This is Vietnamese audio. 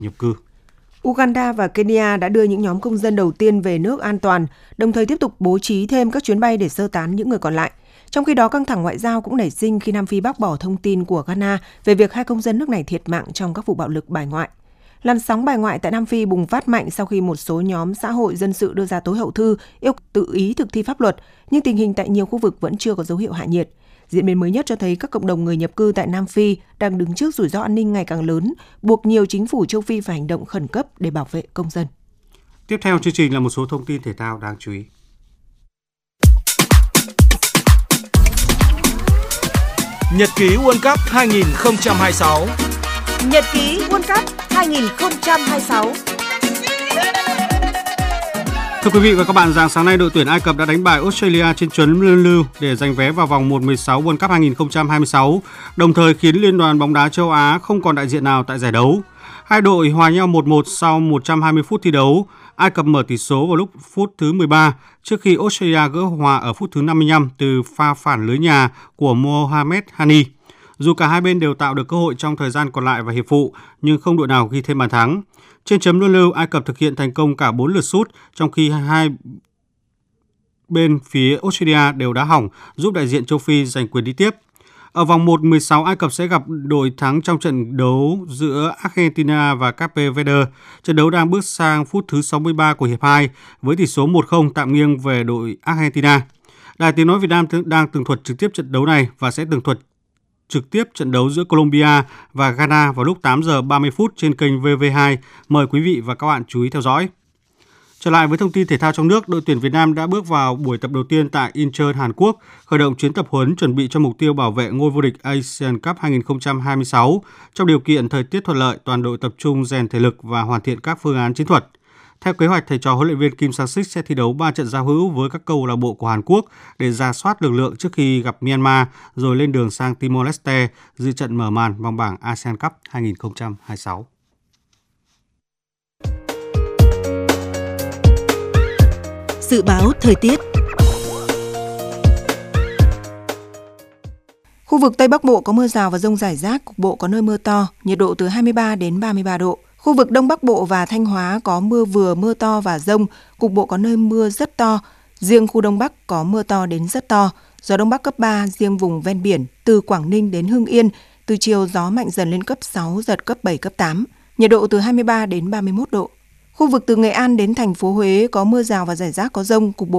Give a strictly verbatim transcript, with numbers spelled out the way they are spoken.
nhập cư. Uganda và Kenya đã đưa những nhóm công dân đầu tiên về nước an toàn, đồng thời tiếp tục bố trí thêm các chuyến bay để sơ tán những người còn lại. Trong khi đó, căng thẳng ngoại giao cũng nảy sinh khi Nam Phi bác bỏ thông tin của Ghana về việc hai công dân nước này thiệt mạng trong các vụ bạo lực bài ngoại. Làn sóng bài ngoại tại Nam Phi bùng phát mạnh sau khi một số nhóm xã hội dân sự đưa ra tối hậu thư yêu cầu tự ý thực thi pháp luật, nhưng tình hình tại nhiều khu vực vẫn chưa có dấu hiệu hạ nhiệt. Diễn biến mới nhất cho thấy các cộng đồng người nhập cư tại Nam Phi đang đứng trước rủi ro an ninh ngày càng lớn, buộc nhiều chính phủ châu Phi phải hành động khẩn cấp để bảo vệ công dân. Tiếp theo chương trình là một số thông tin thể thao đáng chú ý. Nhật ký World Cup hai không hai sáu. Nhật ký World Cup hai không hai sáu. Thưa quý vị và các bạn, rạng sáng nay đội tuyển Ai Cập đã đánh bại Australia trên chấn luân lưu để giành vé vào vòng một mười sáu World Cup hai không hai sáu, đồng thời khiến Liên đoàn bóng đá châu Á không còn đại diện nào tại giải đấu. Hai đội hòa nhau một một sau một trăm hai mươi phút thi đấu. Ai Cập mở tỷ số vào lúc phút thứ mười ba trước khi Australia gỡ hòa ở phút thứ năm mươi lăm từ pha phản lưới nhà của Mohamed Hani. Dù cả hai bên đều tạo được cơ hội trong thời gian còn lại và hiệp phụ, nhưng không đội nào ghi thêm bàn thắng. Trên chấm luân lưu, Ai Cập thực hiện thành công cả bốn lượt sút, trong khi hai bên phía Australia đều đá hỏng, giúp đại diện châu Phi giành quyền đi tiếp. Ở vòng một mười sáu, Ai Cập sẽ gặp đội thắng trong trận đấu giữa Argentina và Cape Verde. Trận đấu đang bước sang phút thứ sáu mươi ba của hiệp hai với tỷ số một không tạm nghiêng về đội Argentina. Đài Tiếng nói Việt Nam đang tường thuật trực tiếp trận đấu này và sẽ tường thuật trực tiếp trận đấu giữa Colombia và Ghana vào lúc tám giờ ba mươi phút trên kênh vê vê hai. Mời quý vị và các bạn chú ý theo dõi. Trở lại với thông tin thể thao trong nước, đội tuyển Việt Nam đã bước vào buổi tập đầu tiên tại Incheon, Hàn Quốc, khởi động chuyến tập huấn chuẩn bị cho mục tiêu bảo vệ ngôi vô địch Asian Cup hai không hai sáu. Trong điều kiện thời tiết thuận lợi, toàn đội tập trung rèn thể lực và hoàn thiện các phương án chiến thuật. Theo kế hoạch, thầy trò huấn luyện viên Kim Sang-sik sẽ thi đấu ba trận giao hữu với các câu lạc bộ của Hàn Quốc để rà soát lực lượng trước khi gặp Myanmar, rồi lên đường sang Timor-Leste dự trận mở màn vòng bảng Asian Cup hai không hai sáu. Dự báo thời tiết. Khu vực Tây Bắc Bộ có mưa rào và dông rải rác, cục bộ có nơi mưa to, nhiệt độ từ hai mươi ba đến ba mươi ba độ. Khu vực Đông Bắc Bộ và Thanh Hóa có mưa vừa, mưa to và dông, cục bộ có nơi mưa rất to. Riêng khu Đông Bắc có mưa to đến rất to, gió Đông Bắc cấp ba, riêng vùng ven biển từ Quảng Ninh đến Hưng Yên, từ chiều gió mạnh dần lên cấp sáu, giật cấp bảy, cấp tám, nhiệt độ từ hai mươi ba đến ba mươi mốt độ. Khu vực từ Nghệ An đến thành phố Huế có mưa rào và rải rác có dông, cục bộ